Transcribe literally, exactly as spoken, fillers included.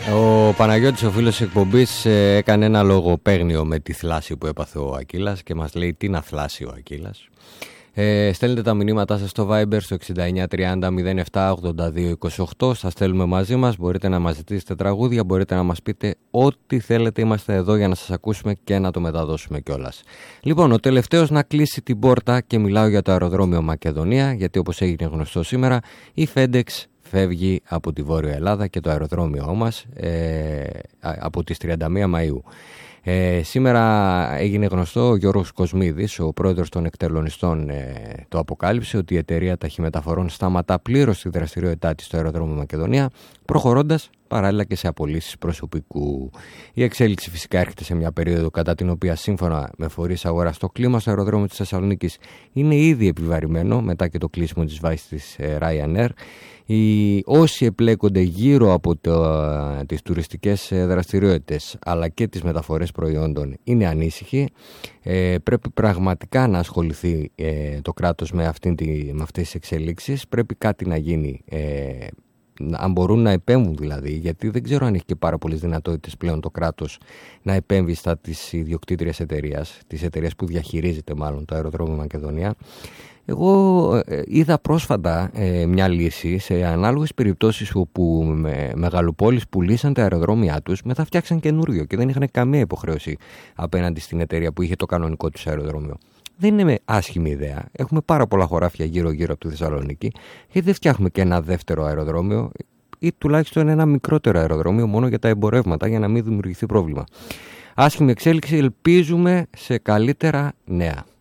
Ο Παναγιώτης, ο φίλος της εκπομπής, έκανε ένα λογοπαίγνιο με τη θλάση που έπαθε ο Ακύλας και μας λέει τι να θλάσει ο Ακύλας. Ε, στέλνετε τα μηνύματά σας στο Viber στο εξήντα εννιά τριάντα μηδέν επτά ογδόντα δύο είκοσι οκτώ. Σας στέλνουμε μαζί μας. Μπορείτε να μας ζητήσετε τραγούδια, μπορείτε να μας πείτε ό,τι θέλετε. Είμαστε εδώ για να σας ακούσουμε και να το μεταδώσουμε κιόλας. Λοιπόν, ο τελευταίος να κλείσει την πόρτα, και μιλάω για το αεροδρόμιο Μακεδονία, γιατί όπως έγινε γνωστό σήμερα, η FedEx φεύγει από τη Βόρεια Ελλάδα και το αεροδρόμιό μας ε, από τις τριάντα μία Μαΐου. Ε, σήμερα έγινε γνωστό, ο Γιώργος Κοσμίδης, ο πρόεδρος των εκτελονιστών, ε, το αποκάλυψε ότι η εταιρεία ταχυμεταφορών σταματά πλήρως τη δραστηριότητά της στο αεροδρόμιο Μακεδονία, προχωρώντας παράλληλα και σε απολύσεις προσωπικού. Η εξέλιξη φυσικά έρχεται σε μια περίοδο κατά την οποία, σύμφωνα με φορείς αγοράς, το κλίμα στο αεροδρόμιο της Θεσσαλονίκης είναι ήδη επιβαρημένο μετά και το κλείσιμο της βάσης της ε, Ryanair. Οι όσοι επλέκονται γύρω από το, τις τουριστικές δραστηριότητες αλλά και τις μεταφορές προϊόντων είναι ανήσυχοι. Ε, πρέπει πραγματικά να ασχοληθεί ε, το κράτος με, αυτήν τη, με αυτές τις εξελίξεις. Πρέπει κάτι να γίνει, ε, αν μπορούν να επέμβουν δηλαδή, γιατί δεν ξέρω αν έχει και πάρα πολλές δυνατότητες πλέον το κράτος να επέμβει στα της ιδιοκτήτριας εταιρείας, της εταιρείας που διαχειρίζεται μάλλον το αεροδρόμιο Μακεδονία. Εγώ ε, είδα πρόσφατα ε, μια λύση σε ανάλογες περιπτώσεις όπου με, μεγαλοπόλεις πουλήσαν τα αεροδρόμια τους, μετά φτιάξαν καινούριο και δεν είχαν καμία υποχρέωση απέναντι στην εταιρεία που είχε το κανονικό τους αεροδρόμιο. Δεν είναι άσχημη ιδέα. Έχουμε πάρα πολλά χωράφια γύρω-γύρω από τη Θεσσαλονίκη, γιατί δεν φτιάχνουμε και ένα δεύτερο αεροδρόμιο ή τουλάχιστον ένα μικρότερο αεροδρόμιο μόνο για τα εμπορεύματα, για να μην δημιουργηθεί πρόβλημα. Άσχημη εξέλιξη, ελπίζουμε σε καλύτερα νέα.